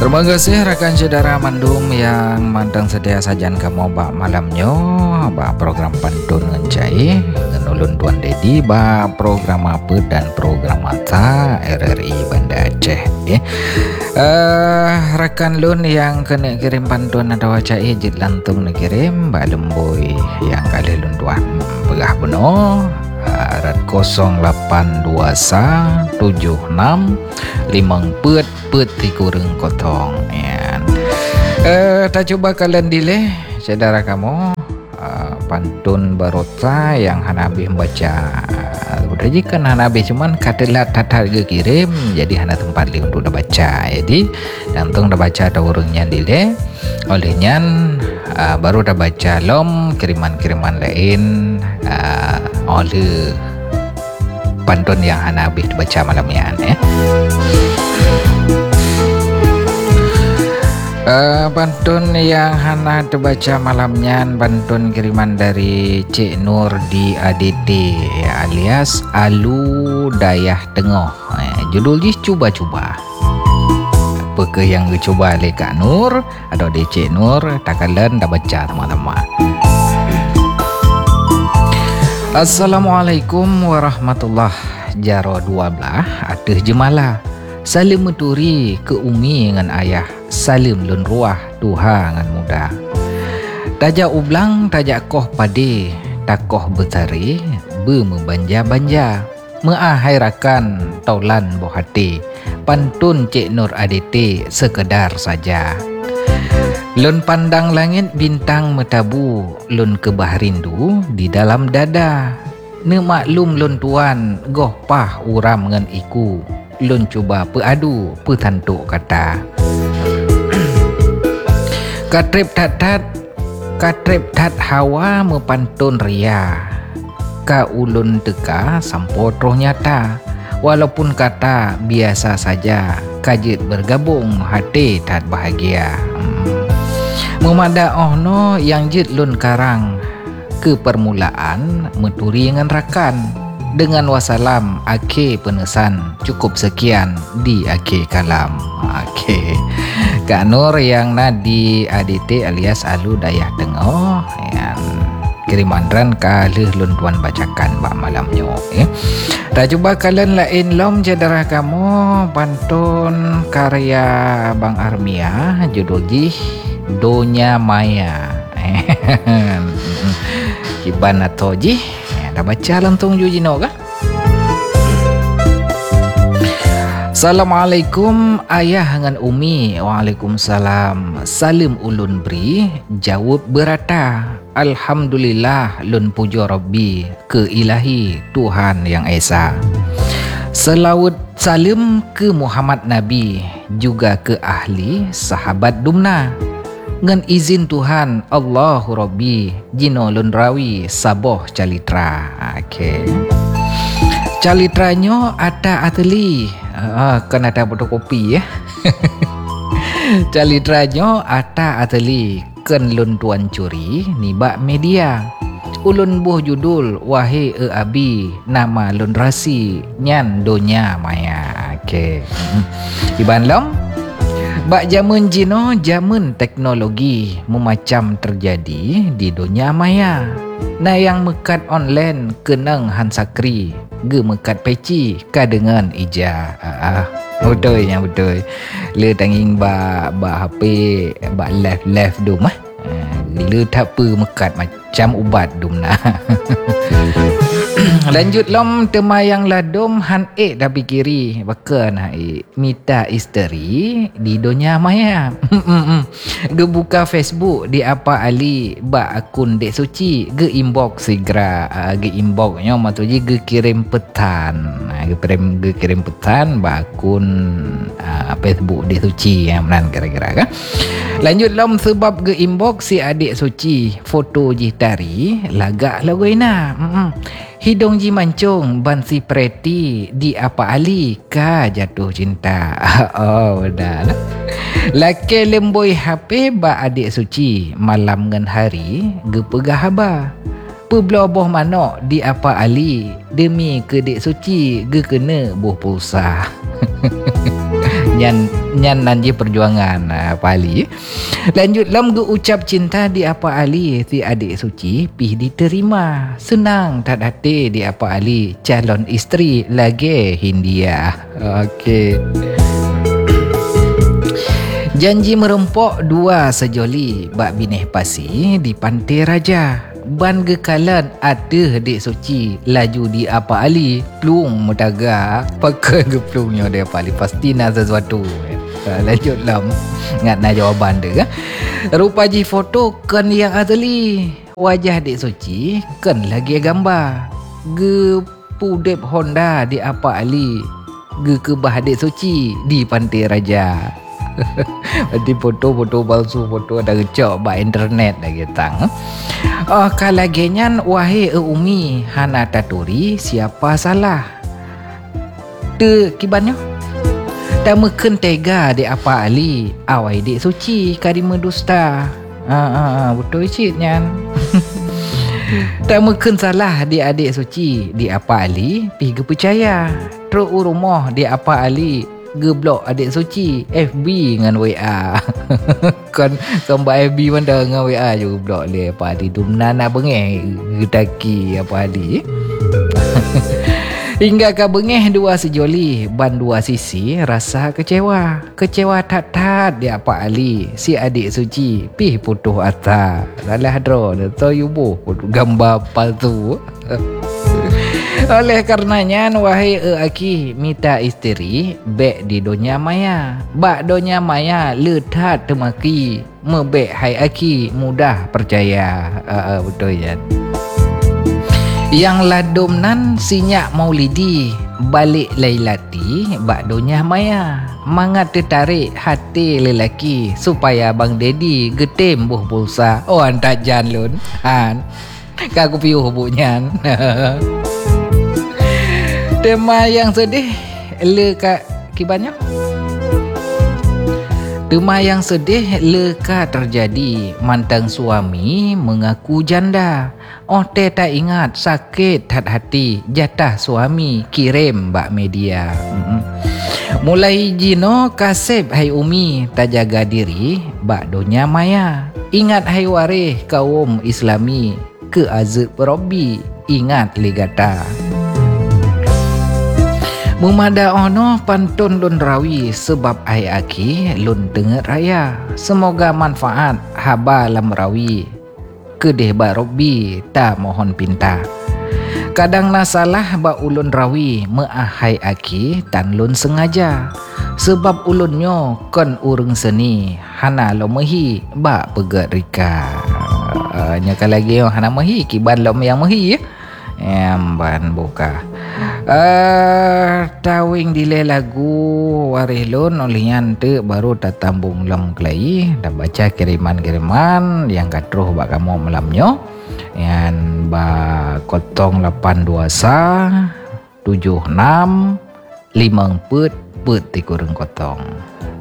Terima kasih rakan saudara mandum yang mantang sedia sajan kamu bak malamnya bak program pantun ngencai dengan ulun Tuan Dedi bak program apa dan program mata RRI Banda Aceh rakan lun yang kena kirim pantun atau wacai jid lantung nak kirim bak lemboy yang kali lun tuan pegah benar arat 082176 pet tikureng kotong ya. Tak coba kalian delay saudara kamu pantun barota yang Hanabi membaca udah jikan Hanabi cuman katelah tatar kirim jadi hana tempat li untuk dah baca jadi langsung dah baca ada urungnya delay olehnya baru dah baca lom kiriman-kiriman lain oleh pantun yang Hanabi baca malamnya pantun yang Hana terbaca malamnya pantun kiriman dari Cik Nur di ADT ya, alias Alu Dayah Tengah judul ni cuba-cuba apa ke yang cuba oleh Kak Nur atau di Cik Nur tak kalian dah baca teman-teman. Assalamualaikum warahmatullahi jaro 12 ateh jemalah salim meturi ke umi dengan ayah salim lun ruah tuha dengan muda tajak ublang tajak koh pade takoh betari be membanja-banja meahirakan taulan bohati pantun Cik Nur ADT sekedar saja lun pandang langit bintang metabu lun kebah rindu di dalam dada ne maklum lun tuan goh pah uram ngan iku lun cuba peadu petantuk kata katrip tat hawa mepantun ria ka ulun teka sampo troh nyata walaupun kata biasa saja kajit bergabung hati tat bahagia memada ohno yang jit lun karang ke permulaan meturi dengan rakan dengan wasalam akhir penesan cukup sekian di akhir kalam. Okey. Kak Nur yang nadi ADT alias Alu Dayah Tengah yang kiriman ran kalih lun tuan bacakan bak malamnya tak cuba kalian lain lom cedera kamu pantun karya Bang Armia judul jih Donya Maya Kiban atau jih dah baca lantung jujino kah? Assalamualaikum ayah dengan umi. Waalaikumsalam. Salim ulun beri jawab berata alhamdulillah lun puja Rabbi ke ilahi Tuhan yang Esa. Selawat salim ke Muhammad Nabi juga ke ahli sahabat dumna ngan izin Tuhan Allahu Rabbi jino lun rawi saboh calitra. Okey. Calitranyo ada ateli kan ada fotokopi ya. Calitranyo ada ateli kan lun tuan curi nibak media ulun buh judul wahai abi nama lun rasi nyan Donya Maya. Okey. Iban long bak zaman jino zaman teknologi memacam terjadi di dunia maya. Nah yang mekat online kenang hansakri ge mekat peci ka dengan ija. Betul ya betul. Le tanging ba HP ba live dum le tak apa mekat macam ubat dumna. Lanjut lom temayang ladom han dah pikiri bahkan minta isteri di dunia maya. Ge buka Facebook di apa ali ba akun dek suci ge inbox segera ge inboxnya matuji ge kirim petan ge kirim petan ba akun Facebook dek suci yang menan kira-kira kan. Lanjut lom sebab ge inbox si adik suci foto jitari lagak lagoina. Hidung ji mancung ban si preti di apa ali ka jatuh cinta. Oh dah lah. Laki lemboi HP ba adik suci malam ngan hari ge pegah haba. Pebloboh manok di apa ali demi ke dek suci ge kena buh pulsa. nyan nanji perjuangan apa Ali. Lanjut lam ge ucap cinta di apa Ali ti adik suci pih diterima. Senang tak hati di apa Ali calon isteri lagi Hindia. Okey. Janji merempok dua sejoli bak bineh pasi di pantai raja. Ban gekalan ada dek suci laju di apa Ali plung mutaga pakai ke plungnya dia apa Ali pasti nak sesuatu. Lanjut lam ngat na jawaban dia. Rupa ji foto kan yang asli wajah dek suci kan lagi gambar ge pudep Honda di apa Ali ge ke bah dek suci di pantai raja. Di foto-foto palsu, foto ada recok ba internet lagi tang. Kalagenyan wahai umi hana taturi siapa salah. De kibannya. Tak meken tega de apa Ali awai dek suci karima dusta. Betul cik nyan. Tak meken salah di adik suci di apa Ali pergi percaya. Terus rumah di apa Ali geblok adik suci FB dengan WA. kan mbak FB mana dengan WA juga blok dia apa Ali tu menana bengeh getaki apa Ali. Hingga ka bengeh dua sejoli ban dua sisi rasa kecewa tat dia apa Ali si adik suci pih putuh ata salah dro tu yubuh gambar palsu. Oleh karenanya wahai aki minta isteri bek di dunia maya. Bak dunia maya letat temaki mebek hai aki mudah percaya. Betul ya. Yang ladumnan sinyak maulidi balik lailati bak dunia maya. Mangat tertarik hati lelaki supaya Bang Dedi getem buh pulsa. Oh antak jan lun. Kaku piuh bunyan. Tema yang sedih leka kibannya. Tema yang sedih leka terjadi mantan suami mengaku janda. Teh tak ingat sakit hati jatah suami kirim bak media. Mulai jino kasep hai umi tak jaga diri bak dunia maya. Ingat hai warih kaum Islami ke azab Robbi ingat ligata. Memada ono pantun lun rawi sebab ai aki lun dengar raya. Semoga manfaat haba lam rawi. Kedeh ba Robbi ta mohon pinta. Kadang nasalah ba ulun rawi meahai aki tan lun sengaja. Sebab ulunnya kon urung seni hana lo mehi ba pegat rika. Nyaka lagi hana mehi kiban lo yang mehi ya. Ban buka. Tawing dile lagu warilun olian te baru tatambung lam klai dah baca kiriman yang katruh bak kamu malamnya yang ba kotong 8 2 76 5 put tikureng kotong.